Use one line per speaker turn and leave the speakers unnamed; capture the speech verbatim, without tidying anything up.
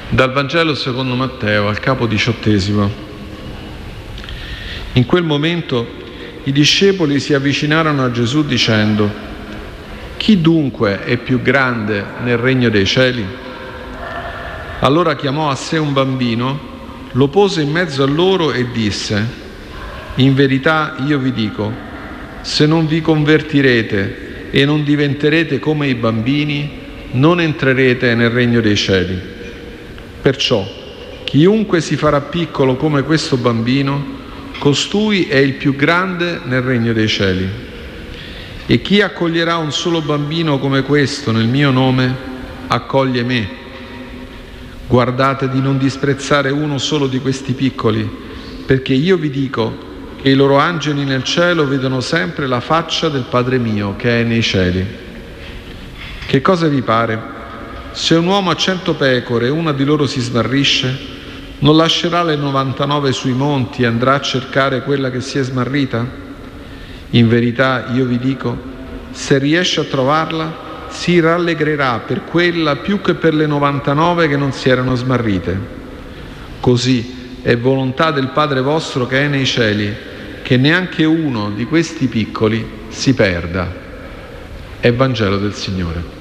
Dal Vangelo secondo Matteo, al capo diciottesimo. In quel momento i discepoli si avvicinarono a Gesù dicendo: «Chi dunque è più grande nel regno dei cieli?» Allora chiamò a sé un bambino, lo pose in mezzo a loro e disse: «In verità io vi dico, se non vi convertirete e non diventerete come i bambini, non entrerete nel regno dei cieli. Perciò, chiunque si farà piccolo come questo bambino, costui è il più grande nel regno dei cieli. E chi accoglierà un solo bambino come questo nel mio nome, accoglie me. Guardate di non disprezzare uno solo di questi piccoli, perché io vi dico che i loro angeli nel cielo vedono sempre la faccia del Padre mio che è nei cieli. Che cosa vi pare? Se un uomo ha cento pecore e una di loro si smarrisce, non lascerà le novantanove sui monti e andrà a cercare quella che si è smarrita? In verità io vi dico, se riesce a trovarla, si rallegrerà per quella più che per le novantanove che non si erano smarrite. Così è volontà del Padre vostro che è nei cieli, che neanche uno di questi piccoli si perda». È Vangelo del Signore.